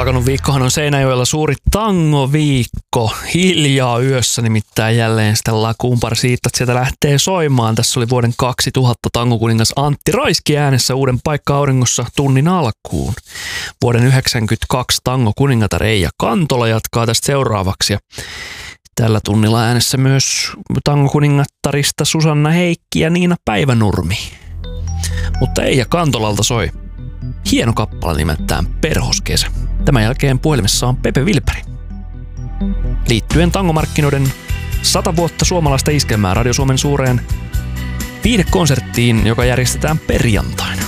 alkanut viikkohan on Seinäjoella suuri tangoviikko. Hiljaa yössä nimittäin jälleen sitten La Cumparcitat sieltä lähtee soimaan. Tässä oli vuoden 2000 tangokuningas Antti Raiski äänessä uuden paikka auringossa tunnin alkuun. Vuoden 1992 tangokuningatar Eija Kantola jatkaa tästä seuraavaksi. Ja tällä tunnilla äänessä myös tangokuningattarista Susanna Heikki ja Niina Päivänurmi. Mutta Eija Kantolalta soi hieno kappale nimeltään Perhoskesä. Tämän jälkeen puhelimessa on Pepe Vilperi. Liittyen tangomarkkinoiden 100 vuotta suomalaista iskelmää Radio Suomen suureen viihdekonserttiin, joka järjestetään perjantaina.